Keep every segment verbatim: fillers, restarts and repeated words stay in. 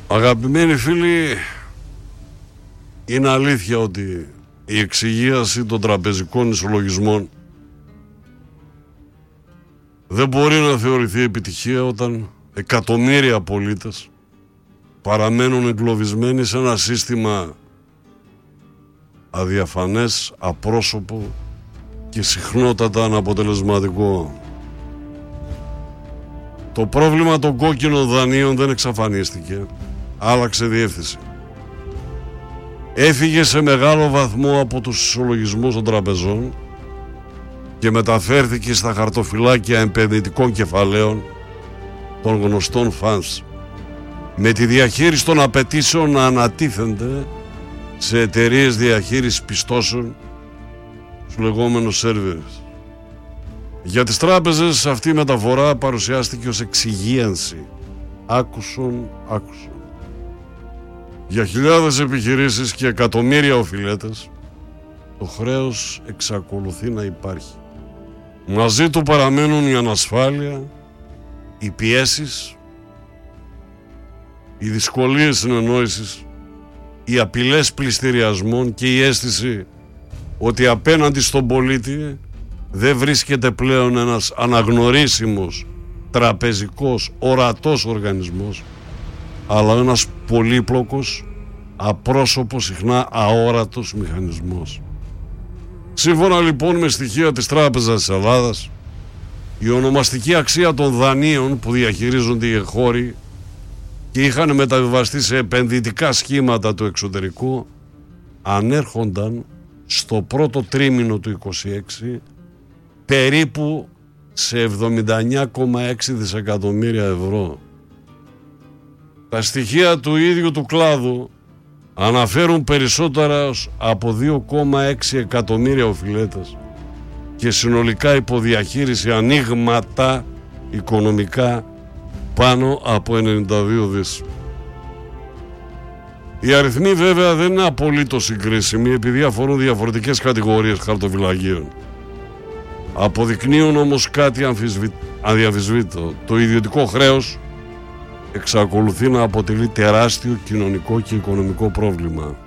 Αγαπημένοι φίλοι, είναι αλήθεια ότι η εξυγίαση των τραπεζικών ισολογισμών δεν μπορεί να θεωρηθεί επιτυχία όταν εκατομμύρια πολίτες παραμένουν εγκλωβισμένοι σε ένα σύστημα αδιαφανές, απρόσωπο και συχνότατα αναποτελεσματικό. Το πρόβλημα των κόκκινων δανείων δεν εξαφανίστηκε, άλλαξε διεύθυνση. Έφυγε σε μεγάλο βαθμό από τους ισολογισμούς των τραπεζών και μεταφέρθηκε στα χαρτοφυλάκια επενδυτικών κεφαλαίων των γνωστών funds, με τη διαχείριση των απαιτήσεων να ανατίθενται σε εταιρείες διαχείρισης πιστώσεων, στους λεγόμενους servers. Για τις τράπεζες αυτή η μεταφορά παρουσιάστηκε ως εξυγίανση. Άκουσον, άκουσον. Για χιλιάδες επιχειρήσεις και εκατομμύρια οφειλέτες το χρέος εξακολουθεί να υπάρχει. Μαζί του παραμένουν η ανασφάλεια, οι πιέσεις, οι δυσκολίες συνεννόησης, οι απειλές πληστηριασμών και η αίσθηση ότι απέναντι στον πολίτη δεν βρίσκεται πλέον ένας αναγνωρίσιμος τραπεζικός ορατός οργανισμός, αλλά ένας πολύπλοκος, απρόσωπος, συχνά αόρατος μηχανισμός. Σύμφωνα λοιπόν με στοιχεία της Τράπεζας της Ελλάδας, η ονομαστική αξία των δανείων που διαχειρίζονται οι εγχώροι και είχαν μεταβιβαστεί σε επενδυτικά σχήματα του εξωτερικού ανέρχονταν στο πρώτο τρίμηνο του είκοσι έξι περίπου σε εβδομήντα εννιά κόμμα έξι δισεκατομμύρια ευρώ. Τα στοιχεία του ίδιου του κλάδου αναφέρουν περισσότερα από δύο κόμμα έξι εκατομμύρια οφειλέτες και συνολικά υποδιαχείριση ανοίγματα οικονομικά πάνω από ενενήντα δύο δις. Οι αριθμοί βέβαια δεν είναι απολύτως συγκρίσιμοι επειδή αφορούν διαφορετικές κατηγορίες χαρτοφυλακίων. Αποδεικνύουν όμως κάτι αδιαμφισβήτητο. Το ιδιωτικό χρέος εξακολουθεί να αποτελεί τεράστιο κοινωνικό και οικονομικό πρόβλημα.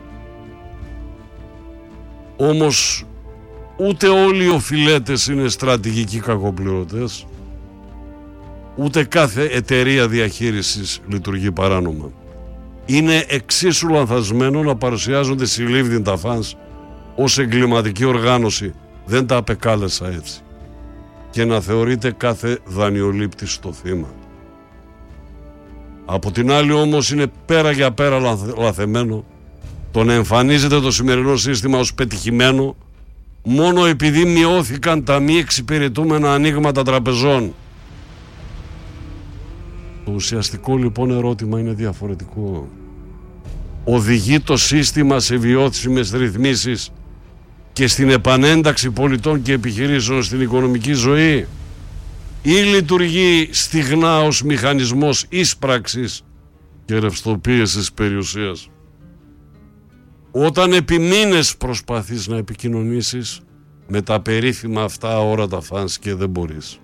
Όμως ούτε όλοι οι οφειλέτες είναι στρατηγικοί κακοπληρωτές, ούτε κάθε εταιρεία διαχείρισης λειτουργεί παράνομα. Είναι εξίσου λανθασμένο να παρουσιάζονται συλλήβδιν τα φανς ως εγκληματική οργάνωση, δεν τα απεκάλεσα έτσι, και να θεωρείται κάθε δανειολήπτη στο θύμα. Από την άλλη όμως είναι πέρα για πέρα λαθεμένο το να εμφανίζεται το σημερινό σύστημα ως πετυχημένο μόνο επειδή μειώθηκαν τα μη εξυπηρετούμενα ανοίγματα τραπεζών. Το ουσιαστικό λοιπόν ερώτημα είναι διαφορετικό. Οδηγεί το σύστημα σε βιώσιμες ρυθμίσεις και στην επανένταξη πολιτών και επιχειρήσεων στην οικονομική ζωή, ή λειτουργεί στιγνά ως μηχανισμός ίσπραξης και ρευστοποίησης περιουσίας? Όταν επί μήνες προσπαθείς να επικοινωνήσεις με τα περίφημα αυτά αόρατα φανς και δεν μπορείς.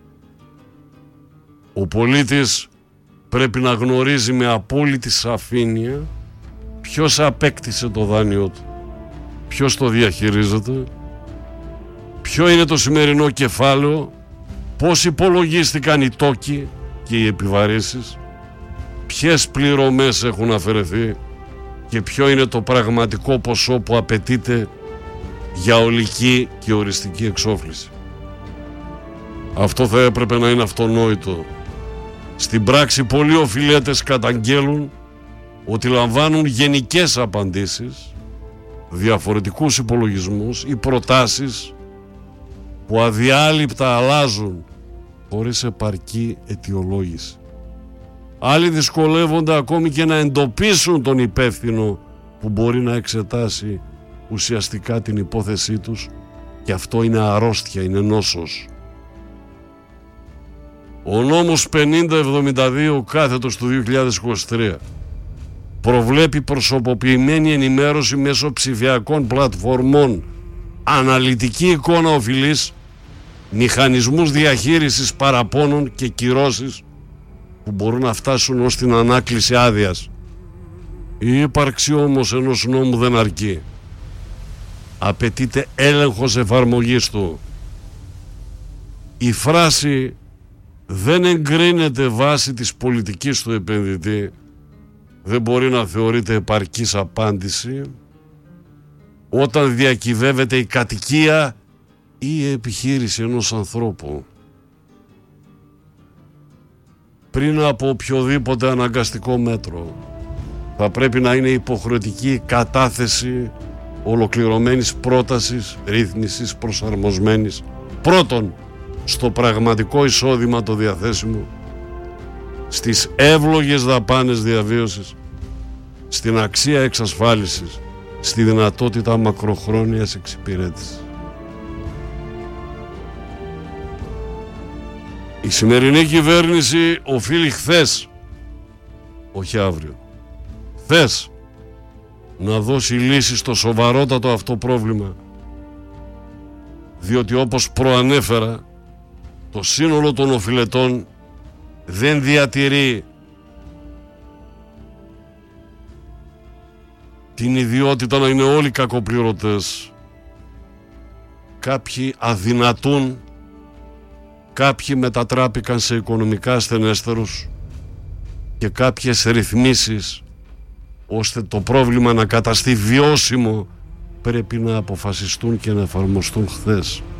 Ο πολίτης πρέπει να γνωρίζει με απόλυτη σαφήνεια ποιος απέκτησε το δάνειο του, ποιος το διαχειρίζεται, ποιο είναι το σημερινό κεφάλαιο, πώς υπολογίστηκαν οι τόκοι και οι επιβαρύσεις, ποιες πληρωμές έχουν αφαιρεθεί και ποιο είναι το πραγματικό ποσό που απαιτείται για ολική και οριστική εξόφληση. Αυτό θα έπρεπε να είναι αυτονόητο. Στην πράξη πολλοί οφειλέτες καταγγέλουν ότι λαμβάνουν γενικές απαντήσεις, διαφορετικούς υπολογισμούς ή προτάσεις που αδιάλειπτα αλλάζουν χωρίς επαρκή αιτιολόγηση. Άλλοι δυσκολεύονται ακόμη και να εντοπίσουν τον υπεύθυνο που μπορεί να εξετάσει ουσιαστικά την υπόθεσή τους, και αυτό είναι αρρώστια, είναι νόσος. Ο νόμος πενήντα εβδομήντα δύο κάθετος του δύο χιλιάδες είκοσι τρία προβλέπει προσωποποιημένη ενημέρωση μέσω ψηφιακών πλατφορμών, αναλυτική εικόνα οφειλής, μηχανισμούς διαχείρισης παραπώνων και κυρώσεις, που μπορούν να φτάσουν ως την ανάκληση άδειας. Η ύπαρξη όμως ενός νόμου δεν αρκεί. Απαιτείται έλεγχος εφαρμογής του. Η φράση «δεν εγκρίνεται βάσει της πολιτικής του επενδυτή» δεν μπορεί να θεωρείται επαρκής απάντηση όταν διακυβεύεται η κατοικία ή η επιχείρηση ενός ανθρώπου. Πριν από οποιοδήποτε αναγκαστικό μέτρο θα πρέπει να είναι υποχρεωτική η κατάθεση ολοκληρωμένης πρότασης ρύθμισης προσαρμοσμένης πρώτον στο πραγματικό εισόδημα το διαθέσιμο, στις εύλογες δαπάνες διαβίωσης, στην αξία εξασφάλισης, στη δυνατότητα μακροχρόνιας εξυπηρέτησης. Η σημερινή κυβέρνηση οφείλει χθες, όχι αύριο, χθες, να δώσει λύση στο σοβαρότατο αυτό πρόβλημα, διότι όπως προανέφερα, το σύνολο των οφειλετών δεν διατηρεί την ιδιότητα να είναι όλοι κακοπληρωτές. Κάποιοι αδυνατούν, κάποιοι μετατράπηκαν σε οικονομικά ασθενέστερους και κάποιες ρυθμίσεις ώστε το πρόβλημα να καταστεί βιώσιμο πρέπει να αποφασιστούν και να εφαρμοστούν χθες.